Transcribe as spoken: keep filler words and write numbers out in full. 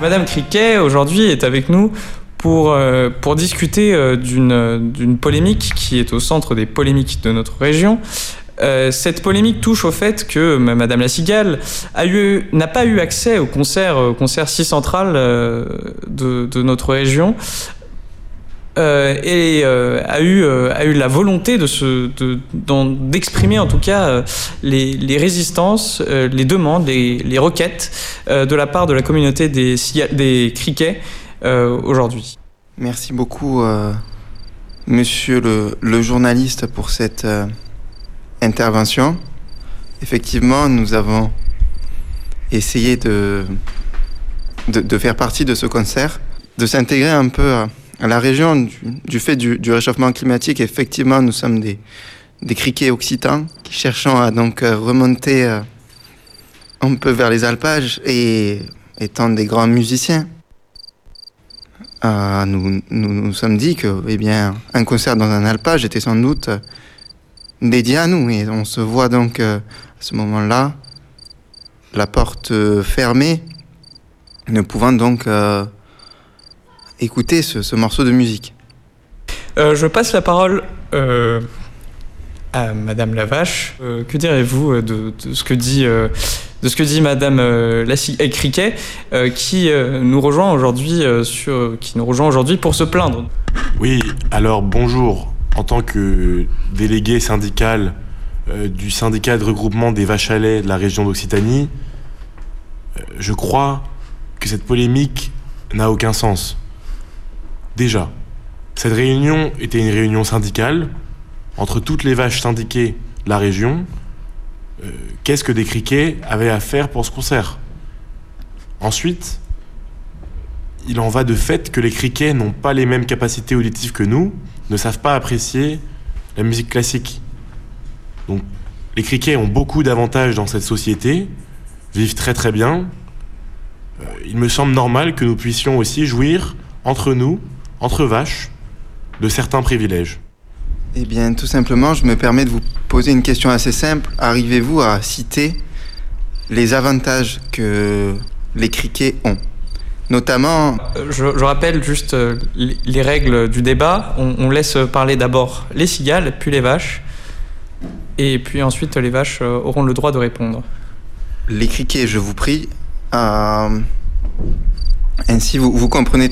Madame Criquet, aujourd'hui, est avec nous pour, euh, pour discuter euh, d'une, d'une polémique qui est au centre des polémiques de notre région. Euh, cette polémique touche au fait que Madame La Cigale a eu, n'a pas eu accès au concert, au concert si central euh, de, de notre région. Euh, et euh, a, eu, euh, a eu la volonté de se, de, d'exprimer en tout cas euh, les, les résistances, euh, les demandes, les, les requêtes euh, de la part de la communauté des, des criquets euh, aujourd'hui. Merci beaucoup, euh, monsieur le, le journaliste, pour cette euh, intervention. Effectivement, nous avons essayé de, de, de faire partie de ce concert, de s'intégrer un peu à À la région, du, du fait du, du réchauffement climatique, effectivement, nous sommes des, des criquets occitans qui cherchons à donc remonter euh, un peu vers les alpages et étant des grands musiciens, euh, nous, nous nous sommes dit que, eh bien, un concert dans un alpage était sans doute dédié à nous. Et on se voit donc euh, à ce moment-là, la porte fermée, ne pouvant donc euh, écouter ce, ce morceau de musique. Euh, je passe la parole euh, à Madame Lavache. Euh, que direz-vous de, de ce que dit euh, de ce que dit Madame euh, La Criquet, euh, qui euh, nous rejoint aujourd'hui euh, sur, qui nous rejoint aujourd'hui pour se plaindre. Oui, alors bonjour. En tant que délégué syndical euh, du syndicat de regroupement des vaches à lait de la région d'Occitanie, euh, je crois que cette polémique n'a aucun sens. Déjà, cette réunion était une réunion syndicale entre toutes les vaches syndiquées de la région. Euh, qu'est-ce que des criquets avaient à faire pour ce concert ? Ensuite, il en va de fait que les criquets n'ont pas les mêmes capacités auditives que nous, ne savent pas apprécier la musique classique. Donc, les criquets ont beaucoup d'avantages dans cette société, vivent très très bien. Euh, il me semble normal que nous puissions aussi jouir entre nous, entre vaches, de certains privilèges. Eh bien, tout simplement, je me permets de vous poser une question assez simple. Arrivez-vous à citer les avantages que les criquets ont ? Notamment... Je, je rappelle juste euh, les, les règles du débat. On, on laisse parler d'abord les cigales, puis les vaches. Et puis ensuite, les vaches euh, auront le droit de répondre. Les criquets, je vous prie. Euh, ainsi, vous, vous comprenez